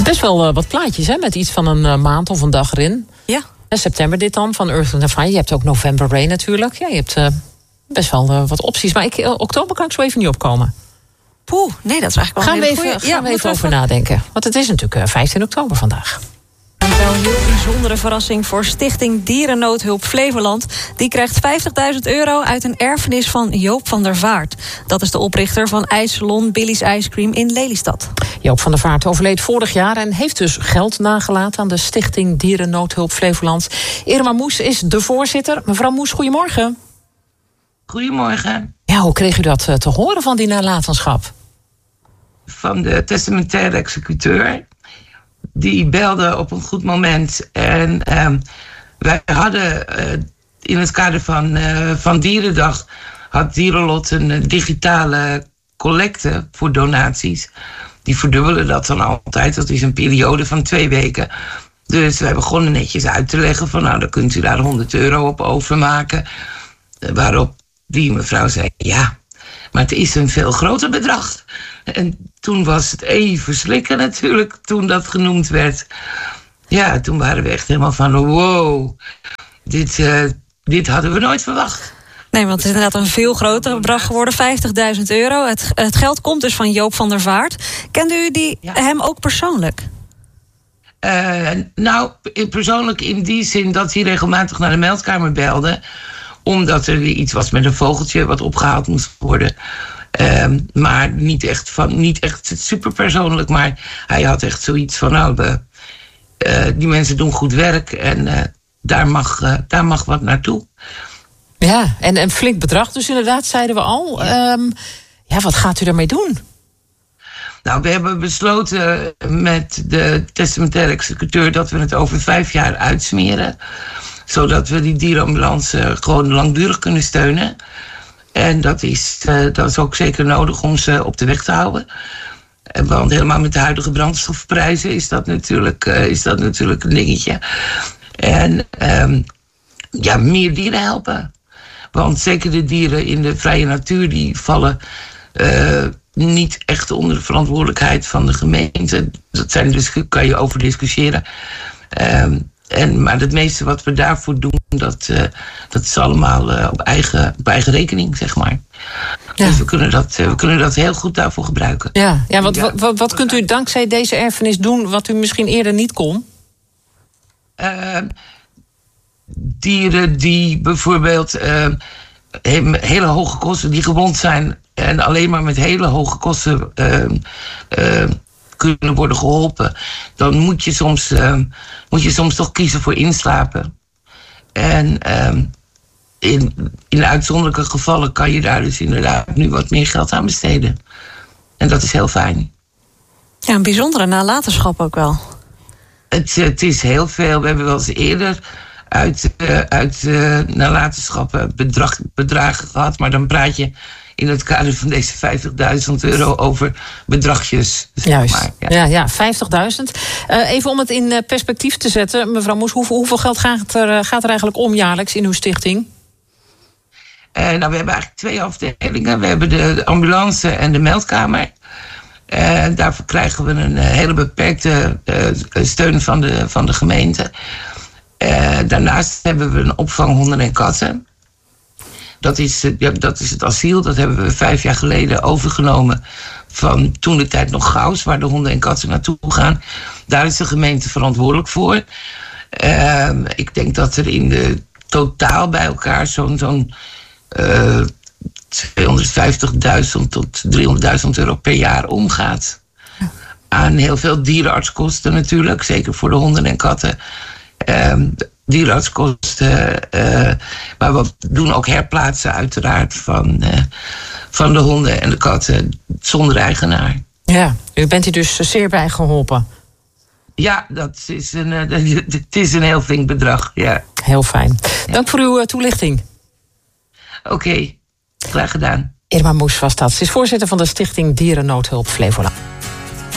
Best wel wat plaatjes, hè? Met iets van een maand of een dag erin. Ja. September dit dan, van Earth and Fire. Je hebt ook November Rain natuurlijk. Ja, je hebt best wel wat opties. Maar oktober kan ik zo even niet opkomen. Poeh, nee, dat is eigenlijk wel een hele goeie. Gaan we even over nadenken. Want het is natuurlijk 15 oktober vandaag. Een wel heel bijzondere verrassing voor Stichting Dierennoodhulp Flevoland. Die krijgt €50.000 uit een erfenis van Joop van der Vaart. Dat is de oprichter van ijssalon Billy's Ice Cream in Lelystad. Joop van der Vaart overleed vorig jaar en heeft dus geld nagelaten aan de Stichting Dierennoodhulp Flevoland. Irma Moes is de voorzitter. Mevrouw Moes, goedemorgen. Goedemorgen. Ja, hoe kreeg u dat te horen van die nalatenschap? Van de testamentaire executeur. Die belde op een goed moment. En wij hadden in het kader van Dierendag... had Dierenlot een digitale collecte voor donaties. Die verdubbelen dat dan altijd. Dat is een periode van 2 weken. Dus wij begonnen netjes uit te leggen van... nou, dan kunt u daar €100 op overmaken. Waarop die mevrouw zei... ja, maar het is een veel groter bedrag. En toen was het even slikken natuurlijk, toen dat genoemd werd. Ja, toen waren we echt helemaal van... wow, dit hadden we nooit verwacht. Nee, want het is inderdaad een veel groter bedrag geworden, €50.000. Het geld komt dus van Joop van der Vaart. Kende u hem ook persoonlijk? Nou, persoonlijk in die zin dat hij regelmatig naar de meldkamer belde... omdat er iets was met een vogeltje wat opgehaald moest worden... maar niet echt super persoonlijk, maar hij had echt zoiets van... nou, die mensen doen goed werk en daar mag wat naartoe. Ja, en een flink bedrag dus inderdaad, zeiden we al. Wat gaat u daarmee doen? Nou, we hebben besloten met de testamentaire executeur... dat we het over 5 jaar uitsmeren... zodat we die dierenambulance gewoon langdurig kunnen steunen... En dat is ook zeker nodig om ze op de weg te houden. Want helemaal met de huidige brandstofprijzen is dat natuurlijk een dingetje. En meer dieren helpen. Want zeker de dieren in de vrije natuur... die vallen niet echt onder de verantwoordelijkheid van de gemeente. Kan je over discussiëren. Maar het meeste wat we daarvoor doen, dat is allemaal op eigen rekening, zeg maar. Ja. Dus we kunnen dat heel goed daarvoor gebruiken. Ja, wat kunt u dankzij deze erfenis doen wat u misschien eerder niet kon? Dieren die bijvoorbeeld hele hoge kosten, die gewond zijn... en alleen maar met hele hoge kosten... kunnen worden geholpen, dan moet je soms toch kiezen voor inslapen. En in uitzonderlijke gevallen kan je daar dus inderdaad nu wat meer geld aan besteden. En dat is heel fijn. Ja, een bijzondere nalatenschap ook wel. Het is heel veel. We hebben wel eens eerder uit nalatenschap bedragen gehad, maar dan praat je in het kader van deze €50.000 over bedragjes. Juist, ja, 50.000. Even om het in perspectief te zetten, mevrouw Moes, hoeveel geld gaat er eigenlijk om jaarlijks in uw stichting? We hebben eigenlijk 2 afdelingen. We hebben de ambulance en de meldkamer. Daarvoor krijgen we een hele beperkte steun van de gemeente. Daarnaast hebben we een opvang honden en katten. Dat is het asiel. Dat hebben we 5 jaar geleden overgenomen van toen de tijd nog Gauws, waar de honden en katten naartoe gaan. Daar is de gemeente verantwoordelijk voor. Ik denk dat er in de totaal bij elkaar zo'n €250.000 tot €300.000 per jaar omgaat. Aan heel veel dierenartskosten natuurlijk, zeker voor de honden en katten. Dierenartskosten, maar we doen ook herplaatsen uiteraard van de honden en de katten zonder eigenaar. Ja, u bent hier dus zeer bij geholpen. Ja, het is een heel flink bedrag, ja. Heel fijn. Dank voor uw toelichting. Oké, graag gedaan. Irma Moes was dat. Ze is voorzitter van de Stichting Dierennoodhulp Flevoland.